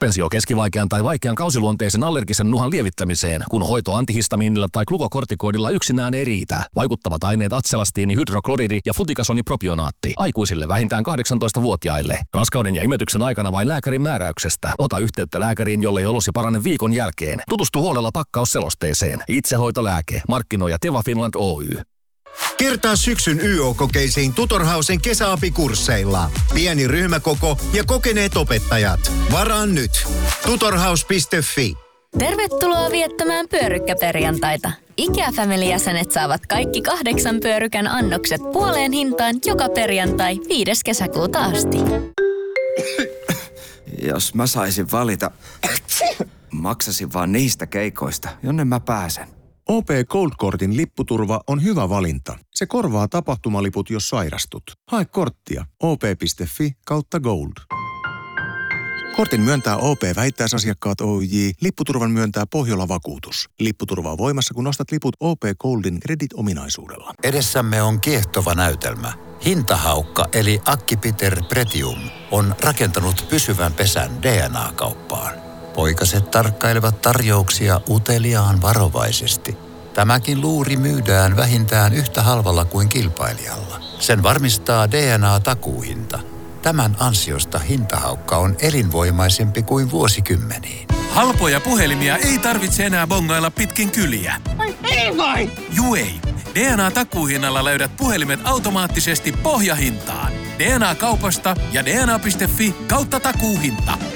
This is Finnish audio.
Suspensio keskivaikean tai vaikean kausiluonteisen allergisen nuhan lievittämiseen, kun hoito antihistamiinilla tai glukokortikoidilla yksinään ei riitä. Vaikuttavat aineet atselastini, hydrokloridi ja flutikasonipropionaatti. Aikuisille vähintään 18-vuotiaille. Raskauden ja imetyksen aikana vain lääkärin määräyksestä. Ota yhteyttä lääkäriin, jollei olosi parane viikon jälkeen. Tutustu huolella pakkausselosteeseen. Itsehoitolääke. Markkinoi Teva Finland Oy. Kertaa syksyn YO-kokeisiin Tutorhausen kesäapikursseilla. Pieni ryhmäkoko ja kokeneet opettajat. Varaa nyt. Tutorhaus.fi. Tervetuloa viettämään pyörykkäperjantaita. IKEA-family-jäsenet saavat kaikki 8 pyörykän annokset puoleen hintaan joka perjantai 5. kesäkuuta asti. Jos mä saisin valita, maksasin vaan niistä keikoista, jonne mä pääsen. OP Gold-kortin lipputurva on hyvä valinta. Se korvaa tapahtumaliput, jos sairastut. Hae korttia op.fi/gold. Kortin myöntää OP-vähittäisasiakkaat Oyj. Lipputurvan myöntää Pohjola-vakuutus. Lipputurva on voimassa, kun ostat liput OP Goldin Credit-ominaisuudella. Edessämme on kiehtova näytelmä. Hintahaukka eli Acquipiter Pretium on rakentanut pysyvän pesän DNA-kauppaan. Poikaset tarkkailevat tarjouksia uteliaan varovaisesti. Tämäkin luuri myydään vähintään yhtä halvalla kuin kilpailijalla. Sen varmistaa DNA-takuuhinta. Tämän ansiosta hintahaukka on elinvoimaisempi kuin vuosikymmeniin. Halpoja puhelimia ei tarvitse enää bongailla pitkin kyliä. Ei vai! Juu ei. DNA-takuuhinnalla löydät puhelimet automaattisesti pohjahintaan. DNA-kaupasta ja dna.fi/takuuhinta.